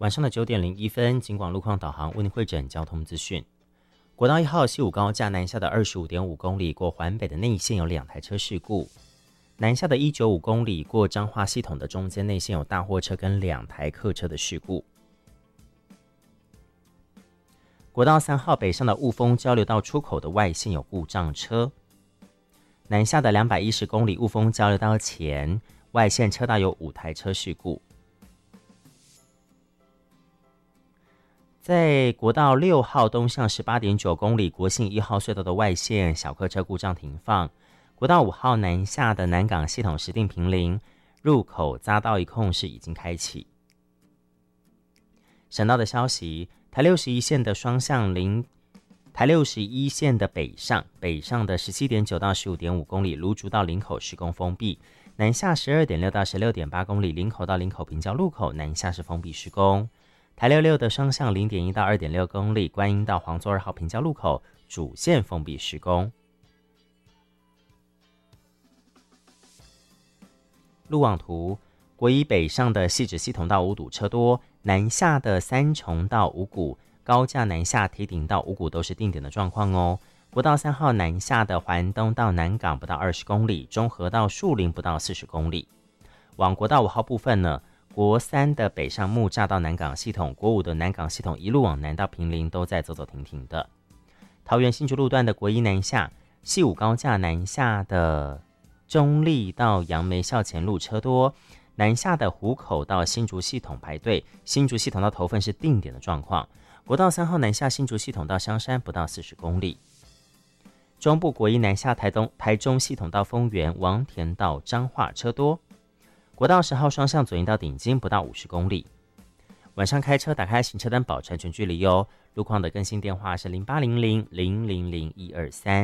晚上的9:01，警广路况导航为您汇整交通资讯。国道1号西武高架南下的25.5公里过环北的内线有2台车事故，南下的195公里过彰化系统的中间内线有大货车跟2台客车的事故。国道3号北上的雾峰交流道出口的外线有故障车，南下的210公里雾峰交流道前外线车道有5台车事故。在国道6号东向18.9公里国姓1号隧道的外线小客车故障停放，国道5号南下的南港系统石碇坪林入口匝道一控是已经开启。省道的消息，台61线的双向台61线的北上的17.9到15.5公里芦竹到林口施工封闭，南下12.6到16.8公里林口到林口平交路口南下是封闭施工。台66的双向0.1到2.6公里观音到黄作2号平交路口主线封闭施工。路网图，国一北上的汐止系统到五堵车多，南下的三重到五股高架南下堤顶到五股都是定点的状况哦。国道3号南下的环东到南港不到20公里，中和到树林不到40公里。往国道5号部分呢，国3的北上木栅到南港系统，国5的南港系统一路往南到坪林都在走走停停的。桃园新竹路段的国一南下，汐五高架南下的中立到杨梅校前路车多，南下的湖口到新竹系统排队，新竹系统到头份是定点的状况。国道3号南下新竹系统到香山不到40公里。中部国一南下台中系统到丰原王田到彰化车多。国道10号双向左营到顶金不到50公里。晚上开车打开行车灯保持安全距离哦。路况的更新电话是0800000123。